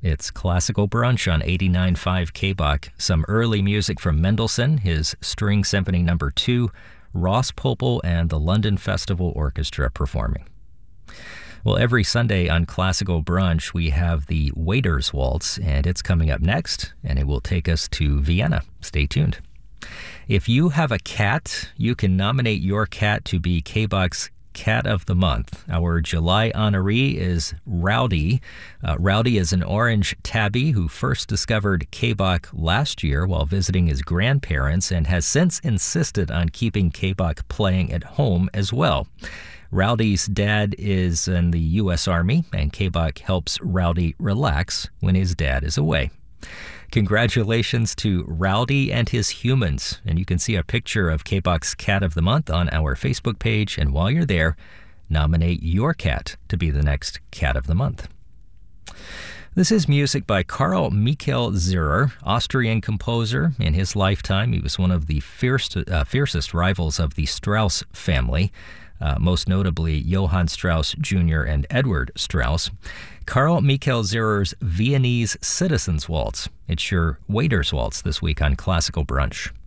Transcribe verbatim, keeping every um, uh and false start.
It's Classical Brunch on eighty-nine point five K B O C. Some early music from Mendelssohn, his String Symphony Number two, Ross Popel, and the London Festival Orchestra performing. Well, every Sunday on Classical Brunch, we have the Waiters Waltz, and it's coming up next, and it will take us to Vienna. Stay tuned. If you have a cat, you can nominate your cat to be K B O C's Cat of the Month. Our July honoree is Rowdy. Uh, Rowdy is an orange tabby who first discovered K B O C last year while visiting his grandparents and has since insisted on keeping K B O C playing at home as well. Rowdy's dad is in the U S Army, and K B O C helps Rowdy relax when his dad is away. Congratulations to Rowdy and his humans, and you can see a picture of K B O C's Cat of the Month on our Facebook page, and while you're there, nominate your cat to be the next Cat of the Month. This is music by Karl Michael Zierer, Austrian composer. In his lifetime, he was one of the fierce, uh, fiercest rivals of the Strauss family, uh, most notably Johann Strauss Junior and Edward Strauss. Karl Michael Zierer's Viennese Citizens Waltz. It's your Waiters Waltz this week on Classical Brunch.